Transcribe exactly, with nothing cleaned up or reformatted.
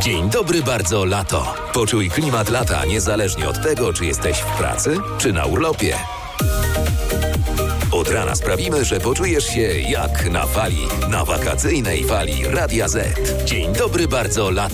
Dzień dobry bardzo lato. Poczuj klimat lata niezależnie od tego, czy jesteś w pracy, czy na urlopie. Od rana sprawimy, że poczujesz się jak na fali, na wakacyjnej fali Radia Z. Dzień dobry bardzo lato.